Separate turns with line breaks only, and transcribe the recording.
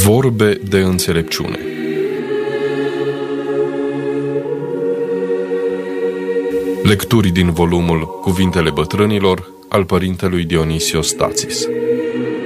Vorbe de înțelepciune. Lecturi din volumul Cuvintele bătrânilor al părintelui Dionisie Stațis.